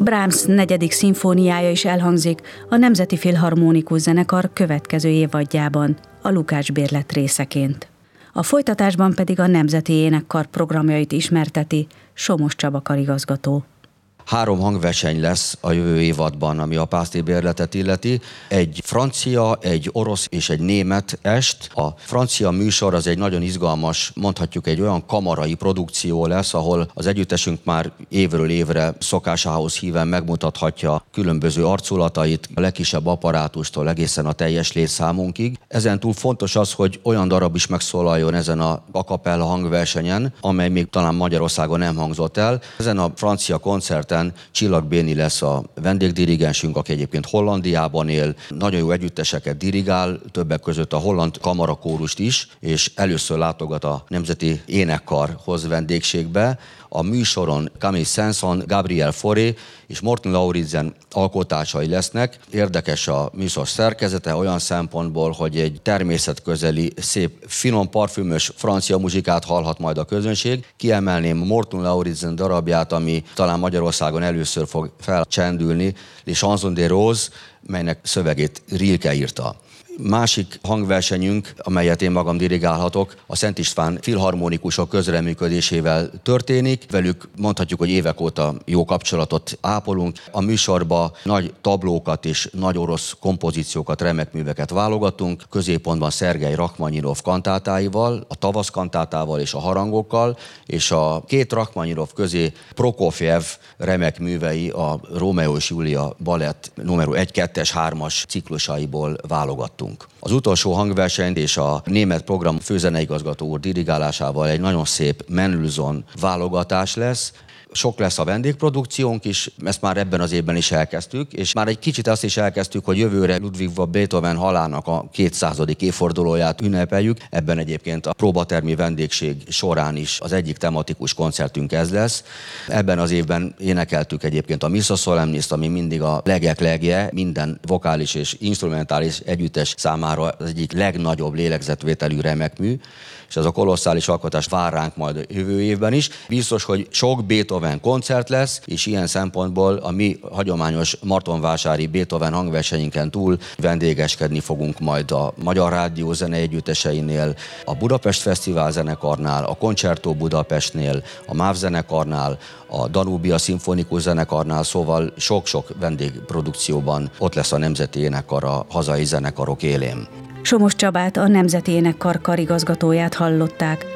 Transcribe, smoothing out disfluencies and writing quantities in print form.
Brahms 4. szimfóniája is elhangzik a Nemzeti Filharmonikus Zenekar következő évadjában, a Lukács-bérlet részeként. A folytatásban pedig a Nemzeti Énekkar programjait ismerteti Somos Csaba karigazgató. 3 hangverseny lesz a jövő évadban, ami a Pászti bérletet illeti. Egy francia, egy orosz és egy német est. A francia műsor az egy nagyon izgalmas, mondhatjuk egy olyan kamarai produkció lesz, ahol az együttesünk már évről évre szokásához híven megmutathatja különböző arculatait, a legkisebb apparátustól egészen a teljes létszámunkig. Ezen túl fontos az, hogy olyan darab is megszólaljon ezen a cappella hangversenyen, amely még talán Magyarországon nem hangzott el. Ezen a francia koncerten Csillag Béni lesz a vendégdirigensünk, aki egyébként Hollandiában él, nagyon jó együtteseket dirigál, többek között a holland kamarakórust is, és először látogat a Nemzeti Énekkarhoz vendégségbe. A műsoron Camille Saint-Saëns, Gabriel Fauré és Morten Lauridsen alkotásai lesznek. Érdekes a műsor szerkezete olyan szempontból, hogy egy természetközeli, szép, finom, parfümös francia muzsikát hallhat majd a közönség. Kiemelném Morten Lauridsen darabját, ami talán Magyarországon először fog felcsendülni, Les Chansons de Rose, melynek szövegét Rilke írta. Másik hangversenyünk, amelyet én magam dirigálhatok, a Szent István filharmonikusok közreműködésével történik. Velük mondhatjuk, hogy évek óta jó kapcsolatot ápolunk. A műsorba nagy tablókat és nagy orosz kompozíciókat, remek műveket válogatunk. Középpontban Szergej Rachmaninov kantátáival, a Tavasz kantátával és a harangokkal, és a 2 Rachmaninov közé Prokofjev remek művei a Rómeó és Júlia balett numero 1, 2-es, 3-as ciklusaiból válogattunk. Az utolsó hangversenyt és a német program főzeneigazgató úr dirigálásával egy nagyon szép Mendelssohn válogatás lesz. Sok lesz a vendégprodukciónk is, ezt már ebben az évben is elkezdtük, és már egy kicsit azt is elkezdtük, hogy jövőre Ludwig van Beethoven halálának a 200. évfordulóját ünnepeljük. Ebben egyébként a próbatermi vendégség során is az egyik tematikus koncertünk ez lesz. Ebben az évben énekeltük egyébként a Missa Solemnist, ami mindig a legje, minden vokális és instrumentális együttes számára az egyik legnagyobb lélegzetvételű remekmű, és ez a kolosszális alkotás vár ránk majd a jövő évben is. Biztos, hogy sok Beethoven koncert lesz, és ilyen szempontból a mi hagyományos martonvásári Beethoven hangversenyinken túl vendégeskedni fogunk majd a Magyar Rádió zeneegyütteseinél, a Budapest Fesztivál zenekarnál, a Concerto Budapestnél, a MÁV zenekarnál, a Danubia Szimfonikus zenekarnál, szóval sok-sok vendégprodukcióban ott lesz a Nemzeti Énekkar a hazai zenekarok élén. Somos Csabát, a Nemzeti Énekkar karigazgatóját hallották.